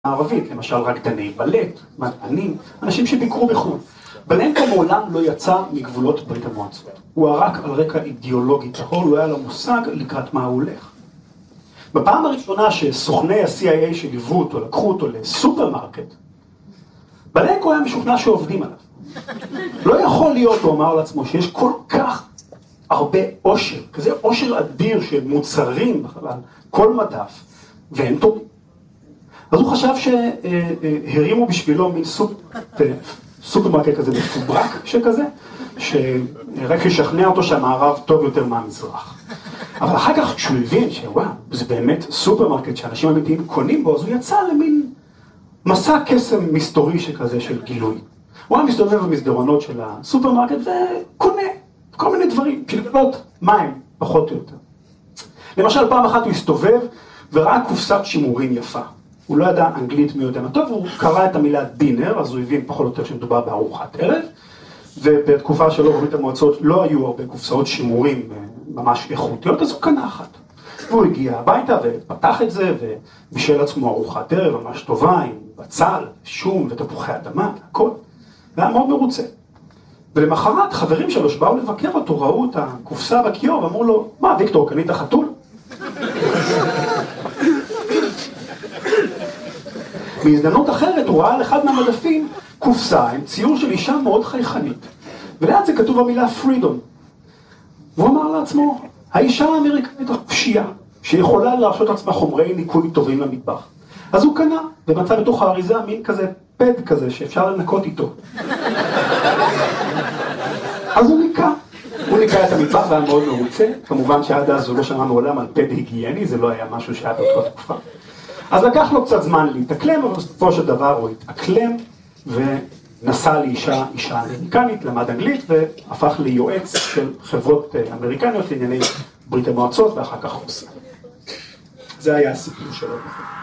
הערבית, למשל רקדני בלט, מדענים, אנשים שביקרו בחו"ל. בלנקו מעולם לא יצא מגבולות ברית המועצות. הוא ערק על רקע אידיאולוגי טהור, לא היה לו מושג לקראת מה הוא הולך. בפעם הראשונה שסוכני ה-CIA שליוו אותו, לקחו אותו לסופרמרקט, בלנקו היה משוכנע שעובדים עליו. לא יכול להיות, הוא אמר לעצמו, שיש כל כך הרבה עושר, כזה עושר אדיר של מוצרים בכלל, כל מדף, והם טובים. אז הוא חשב שהרימו בשבילו מין סופרמרקט כזה מפוברק שכזה, שרק ישכנע אותו שהמערב טוב יותר מהמזרח. אבל אחר כך כשהוא הבין שוואו, זה באמת סופרמרקט שאנשים אמיתיים קונים בו, אז הוא יצא למין מסע קסם מסתורי שכזה של גילוי. הוא היה מסתובב במסדרונות של הסופרמרקט וקונה כל מיני דברים, פלפלות מים, פחות או יותר. למשל, פעם אחת הוא הסתובב וראה קופסת שימורים יפה. הוא לא ידע אנגלית מי יודע מה טוב, הוא קרא את המילה דינר, אז הוא הבין פחות או יותר שמדובר בארוחת ערב, ובתקופה שלו בברית המועצות לא היו הרבה קופסאות שימורים ממש איכותיות, אז הוא קנה אחת. והוא הגיע הביתה ופתח את זה, ובישל עצמו ארוחת ערב ממש טובה, עם בצל, שום ותפוחי אדמה, הכל. והיה מאוד מרוצה. ולמחרת חברים שלו שבאו לבקר אותו, ראו את הקופסה בכיור, ואמרו לו, מה ויקטור, קנית חתול? בהזדמנות אחרת הוא ראה על אחד מהמדפים קופסה עם ציור של אישה מאוד חייכנית. וליד זה כתוב המילה freedom. והוא אמר לעצמו, האישה האמריקנית החופשייה, שיכולה להרשות לעצמה חומרי ניקוי טובים למטבח. אז הוא קנה, ומצא בתוך האריזה מין כזה פד כזה שאפשר לנקות איתו. אז הוא ניקה. הוא ניקה את המטבח והיה מאוד מרוצה. כמובן שעד אז הוא לא שמע מעולם על פד היגייני, זה לא היה משהו שהיה באותה תקופה. אז לקח לו קצת זמן להתאקלם, אבל בסופו של דבר הוא התאקלם ונסע לאישה אמריקנית, למד אנגלית והפך ליועץ של חברות אמריקניות לענייני ברית המועצות ואחר כך רוסיה. זה היה הסיפור שלו.